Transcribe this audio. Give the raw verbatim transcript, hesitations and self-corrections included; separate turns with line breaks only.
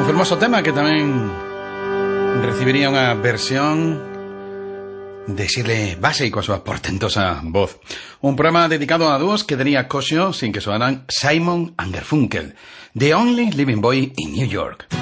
Un fermoso tema que tamén recibiría unha versión de Shirley Bassey coa súa portentosa voz. Un programa dedicado a dúos que daría cosio sin que soaran Simon and Garfunkel, The Only Living Boy in New York.